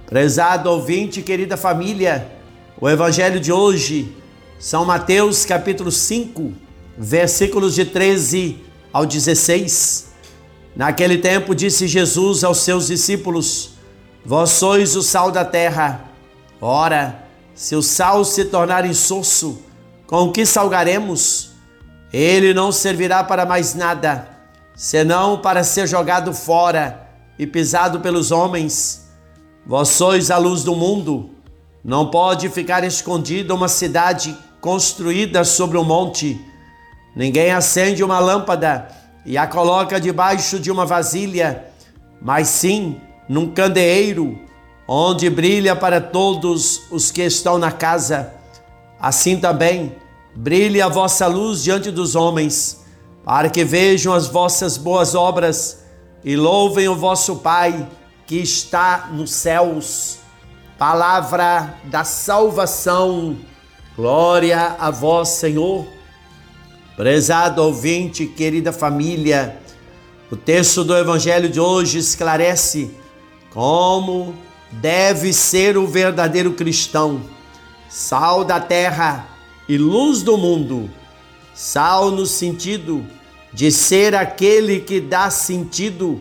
Prezado ouvinte, querida família, o evangelho de hoje, São Mateus capítulo 5, versículos de 13 ao 16. Naquele tempo disse Jesus aos seus discípulos: Vós sois o sal da terra. Ora, se o sal se tornar insosso, com que salgaremos? Ele não servirá para mais nada, senão para ser jogado fora e pisado pelos homens. Vós sois a luz do mundo. Não pode ficar escondida uma cidade construída sobre um monte. Ninguém acende uma lâmpada e a coloca debaixo de uma vasilha, mas sim num candeeiro, onde brilha para todos os que estão na casa. Assim também brilhe a vossa luz diante dos homens, para que vejam as vossas boas obras e louvem o vosso Pai que está nos céus. Palavra da salvação. Glória a vós, Senhor. Prezado ouvinte, querida família, o texto do evangelho de hoje esclarece como deve ser o verdadeiro cristão, sal da terra e luz do mundo. Sal no sentido de ser aquele que dá sentido